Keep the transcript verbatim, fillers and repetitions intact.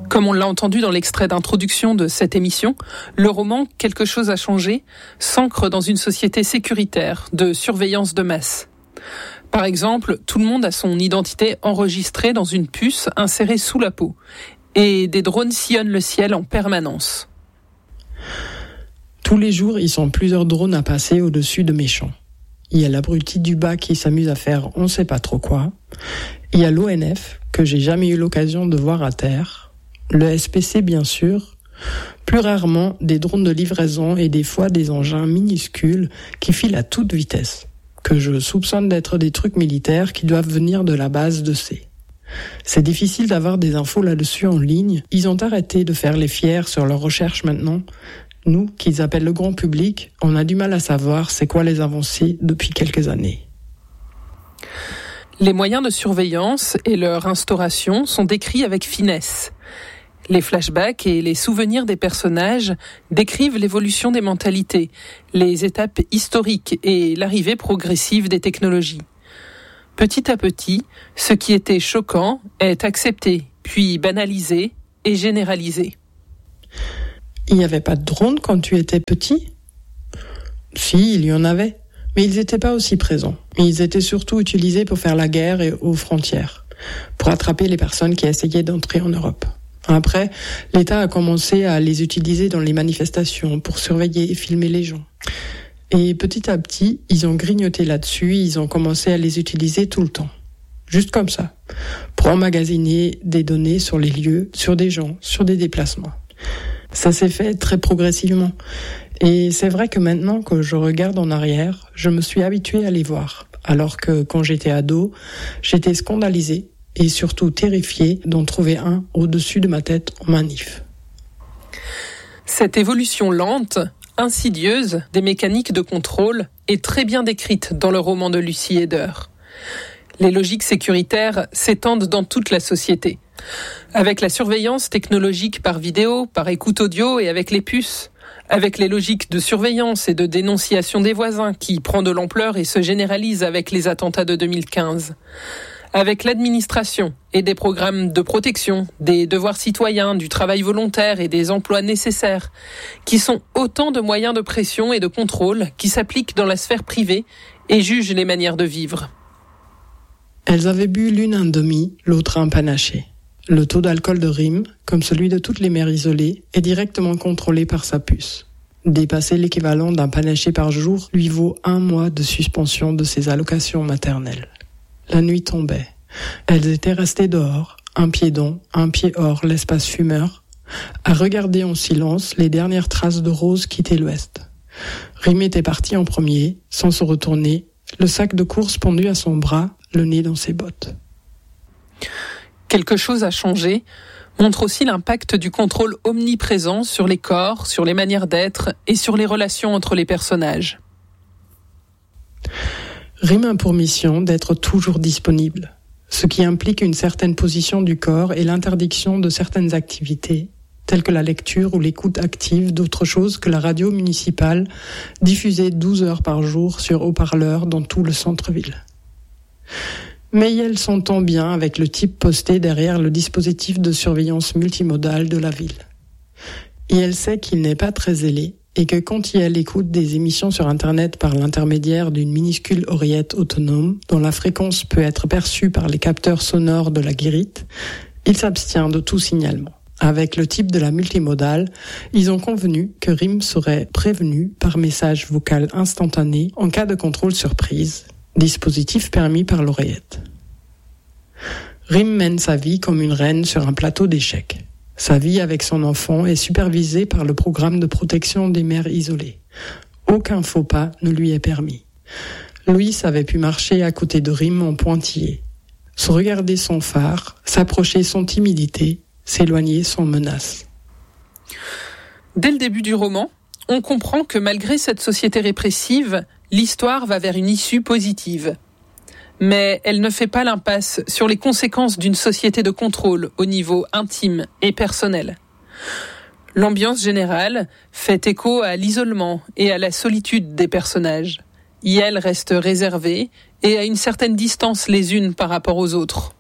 Comme on l'a entendu dans l'extrait d'introduction de cette émission, le roman « Quelque chose a changé » s'ancre dans une société sécuritaire, de surveillance de masse. Par exemple, tout le monde a son identité enregistrée dans une puce insérée sous la peau, et des drones sillonnent le ciel en permanence. Tous les jours, ils sont plusieurs drones à passer au-dessus de mes champs. Il y a l'abruti du bas qui s'amuse à faire on sait pas trop quoi. Il y a l'O N F, que j'ai jamais eu l'occasion de voir à terre. Le S P C, bien sûr. Plus rarement, des drones de livraison et des fois des engins minuscules qui filent à toute vitesse, que je soupçonne d'être des trucs militaires qui doivent venir de la base de C. C'est difficile d'avoir des infos là-dessus en ligne. Ils ont arrêté de faire les fiers sur leurs recherches maintenant. Nous, qu'ils appellent le grand public, on a du mal à savoir c'est quoi les avancées depuis quelques années. Les moyens de surveillance et leur instauration sont décrits avec finesse. Les flashbacks et les souvenirs des personnages décrivent l'évolution des mentalités, les étapes historiques et l'arrivée progressive des technologies. Petit à petit, ce qui était choquant est accepté, puis banalisé et généralisé. Il n'y avait pas de drone quand tu étais petit ? Si, il y en avait, mais ils n'étaient pas aussi présents. Ils étaient surtout utilisés pour faire la guerre et aux frontières, pour attraper les personnes qui essayaient d'entrer en Europe. Après, l'État a commencé à les utiliser dans les manifestations pour surveiller et filmer les gens. Et petit à petit, ils ont grignoté là-dessus, ils ont commencé à les utiliser tout le temps. Juste comme ça, pour emmagasiner des données sur les lieux, sur des gens, sur des déplacements. Ça s'est fait très progressivement. Et c'est vrai que maintenant que je regarde en arrière, je me suis habituée à les voir. Alors que quand j'étais ado, j'étais scandalisée et surtout terrifiée d'en trouver un au-dessus de ma tête en manif. Cette évolution lente, insidieuse des mécaniques de contrôle est très bien décrite dans le roman de Lucy Heder. Les logiques sécuritaires s'étendent dans toute la société. Avec la surveillance technologique par vidéo, par écoute audio et avec les puces. Avec les logiques de surveillance et de dénonciation des voisins qui prend de l'ampleur et se généralise avec les attentats de deux mille quinze. Avec l'administration et des programmes de protection, des devoirs citoyens, du travail volontaire et des emplois nécessaires, qui sont autant de moyens de pression et de contrôle qui s'appliquent dans la sphère privée et jugent les manières de vivre. Elles avaient bu l'une un demi, l'autre un panaché. Le taux d'alcool de Rim, comme celui de toutes les mères isolées, est directement contrôlé par sa puce. Dépasser l'équivalent d'un panaché par jour lui vaut un mois de suspension de ses allocations maternelles. La nuit tombait. Elles étaient restées dehors, un pied dans, un pied hors l'espace fumeur, à regarder en silence les dernières traces de Rose quitter l'ouest. Rim était parti en premier, sans se retourner, le sac de course pendu à son bras, le nez dans ses bottes. Quelque chose a changé montre aussi l'impact du contrôle omniprésent sur les corps, sur les manières d'être et sur les relations entre les personnages. Rim a pour mission d'être toujours disponible, ce qui implique une certaine position du corps et l'interdiction de certaines activités, telles que la lecture ou l'écoute active d'autre chose que la radio municipale, diffusée douze heures par jour sur haut-parleurs dans tout le centre-ville. Mais elle s'entend bien avec le type posté derrière le dispositif de surveillance multimodale de la ville. Et elle sait qu'il n'est pas très zélé et que quand elle écoute des émissions sur Internet par l'intermédiaire d'une minuscule oreillette autonome dont la fréquence peut être perçue par les capteurs sonores de la guérite, il s'abstient de tout signalement. Avec le type de la multimodale, ils ont convenu que Rim serait prévenu par message vocal instantané en cas de contrôle surprise, dispositif permis par l'oreillette. Rim mène sa vie comme une reine sur un plateau d'échecs. Sa vie avec son enfant est supervisée par le programme de protection des mères isolées. Aucun faux pas ne lui est permis. Louis avait pu marcher à côté de Rim en pointillé, se regarder sans phare, s'approcher sans timidité, s'éloigner sans menace. Dès le début du roman, on comprend que malgré cette société répressive, l'histoire va vers une issue positive. Mais elle ne fait pas l'impasse sur les conséquences d'une société de contrôle au niveau intime et personnel. L'ambiance générale fait écho à l'isolement et à la solitude des personnages. Yel reste réservée et à une certaine distance les unes par rapport aux autres.